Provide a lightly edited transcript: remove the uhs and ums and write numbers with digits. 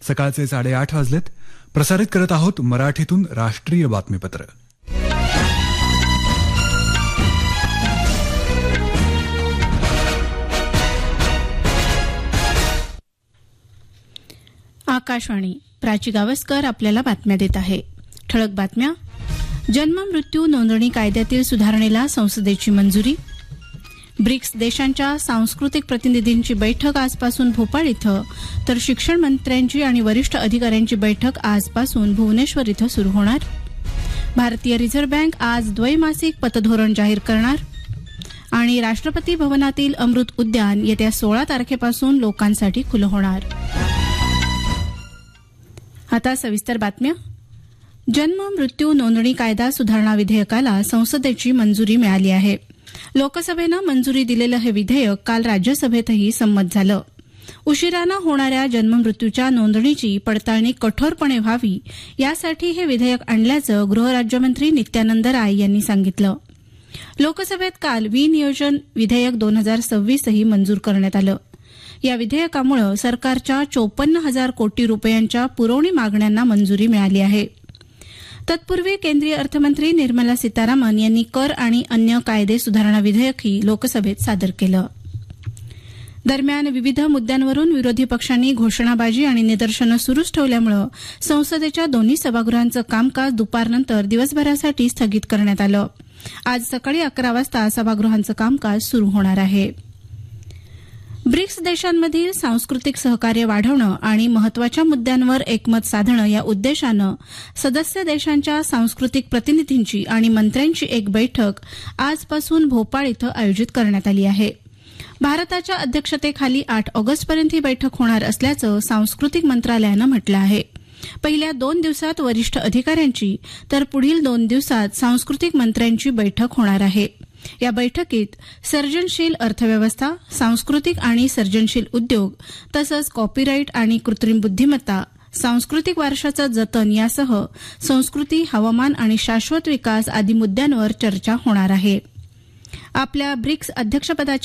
सकाळचे 8:30 वाजलेत. प्रसारित करत आहोत मराठीतून राष्ट्रीय बातमीपत्र. आकाशवाणी. प्राची गावस्कर आपल्याला बातम्या देत आहे. ठळक बातम्या. जन्म मृत्यू नोंदणी कायद्यातील सुधारणेला संसदेची मंजुरी. ब्रिक्स देशांच्या सांस्कृतिक प्रतिनिधींची बैठक आजपासून भोपाळ इथं, तर शिक्षण मंत्र्यांची आणि वरिष्ठ अधिकाऱ्यांची बैठक आजपासून भुवनेश्वर इथं सुरू होणार. भारतीय रिझर्व्ह बँक आज द्वैमासिक पतधोरण जाहीर करणार. आणि राष्ट्रपती भवनातील अमृत उद्यान येत्या 16 तारखेपासून लोकांसाठी खुलं होणार. आता सविस्तर बातम्या. जन्म मृत्यू नोंदणी कायदा सुधारणा विधेयकाला संसदेची मंजुरी मिळाली आहे. लोकसभेनं मंजुरी दिलेलं हे विधेयक काल राज्यसभेतही संमत झालं. उशिरानं होणाऱ्या जन्ममृत्यूच्या नोंदणीची पडताळणी कठोरपणे व्हावी यासाठी हे विधेयक आणल्याचं गृहराज्यमंत्री नित्यानंद राय यांनी सांगितलं. लोकसभेत काल विनियोजन विधेयक 2026ही मंजूर करण्यात आलं. या विधेयकामुळे सरकारच्या 54,000 कोटी रुपयांच्या पुरवणी मागण्यांना मंजुरी मिळाली आहे. तत्पूर्वी केंद्रीय अर्थमंत्री निर्मला सीतारामन यांनी कर आणि अन्य कायदे सुधारणा विधेयकही लोकसभेत सादर केलं. दरम्यान विविध मुद्द्यांवरून विरोधी पक्षांनी घोषणाबाजी आणि निदर्शनं सुरूच ठेवल्यामुळे संसदेच्या दोन्ही सभागृहांचं कामकाज दुपारनंतर दिवसभरासाठी स्थगित करण्यात आलं. आज सकाळी 11 वाजता सभागृहांचं कामकाज सुरू होणार आहे. ब्रिक्स देशांमधील सांस्कृतिक सहकार्य वाढवणं आणि महत्वाच्या मुद्द्यांवर एकमत साधणं या उद्देशानं सदस्य देशांच्या सांस्कृतिक प्रतिनिधींची आणि मंत्र्यांची एक बैठक आजपासून भोपाळ इथं आयोजित करण्यात आली आहे. भारताच्या अध्यक्षतेखाली 8 ऑगस्टपर्यंत ही बैठक होणार असल्याचं सांस्कृतिक मंत्रालयानं म्हटलं आहे. पहिल्या 2 दिवसात वरिष्ठ अधिकाऱ्यांची तर पुढील 2 दिवसात सांस्कृतिक मंत्र्यांची बैठक होणार आहे. या बैठकीत सर्जनशील अर्थव्यवस्था, सांस्कृतिक आणि सर्जनशील उद्योग तसंच कॉपीराईट आणि कृत्रिम बुद्धिमत्ता, सांस्कृतिक वारशाचं जतन यासह संस्कृती, हवामान आणि शाश्वत विकास आदी मुद्द्यांवर चर्चा होणार आहे. आपल्या ब्रिक्स अध्यक्षपदाच्या